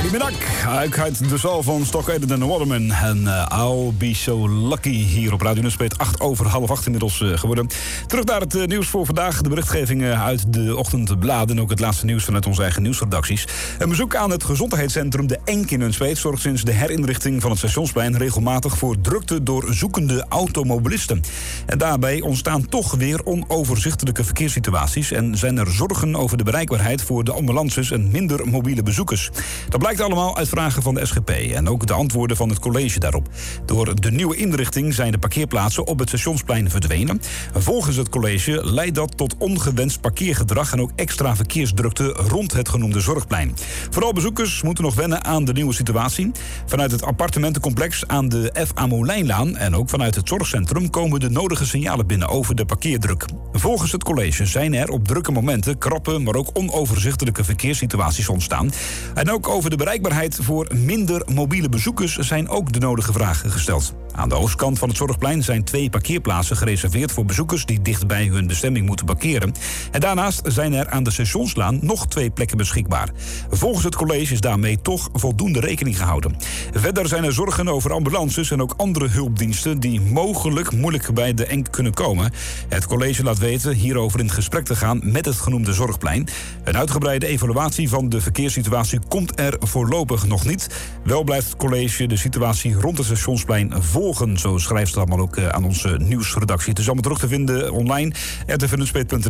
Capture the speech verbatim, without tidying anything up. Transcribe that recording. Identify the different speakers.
Speaker 1: Kylie Minogue. Ik uit de zaal van Stock Aiden en Waterman. En uh, I'll Be So Lucky hier op Radio Nunspeet. Acht over half acht inmiddels uh, geworden. Terug naar het uh, nieuws voor vandaag. De berichtgeving uh, uit de ochtendbladen. En ook het laatste nieuws vanuit onze eigen nieuwsredacties. Een bezoek aan het gezondheidscentrum De Enk in Nunspeet zorgt sinds de herinrichting van het Stationsplein regelmatig voor drukte door zoekende automobilisten. En daarbij ontstaan toch weer onoverzichtelijke verkeerssituaties en zijn er zorgen over de bereikbaarheid voor de ambulances en minder mobiele bezoekers. Dat blijkt allemaal uit vragen van de S G P en ook de antwoorden van het college daarop. Door de nieuwe inrichting zijn de parkeerplaatsen op het Stationsplein verdwenen. Volgens het college leidt dat tot ongewenst parkeergedrag en ook extra verkeersdrukte rond het genoemde Zorgplein. Vooral bezoekers moeten nog wennen aan de nieuwe situatie. Vanuit het appartementencomplex aan de F. Amolijnlaan en ook vanuit het zorgcentrum komen de nodige signalen binnen over de parkeerdruk. Volgens het college zijn er op drukke momenten krappe, maar ook onoverzichtelijke verkeerssituaties ontstaan. En ook over de bereikbaarheid voor minder mobiele bezoekers zijn ook de nodige vragen gesteld. Aan de oostkant van het Zorgplein zijn twee parkeerplaatsen gereserveerd voor bezoekers die dicht bij hun bestemming moeten parkeren. En daarnaast zijn er aan de Stationslaan nog twee plekken beschikbaar. Volgens het college is daarmee toch voldoende rekening gehouden. Verder zijn er zorgen over ambulances en ook andere hulpdiensten die mogelijk moeilijk bij de Enk kunnen komen. Het college laat weten hierover in gesprek te gaan met het genoemde Zorgplein. Een uitgebreide evaluatie van de verkeerssituatie komt er voorlopig nog niet. Wel blijft het college de situatie rond het Stationsplein volgen. Zo schrijft het allemaal ook aan onze nieuwsredactie. Het is allemaal terug te vinden online. r t v nunspeet punt n l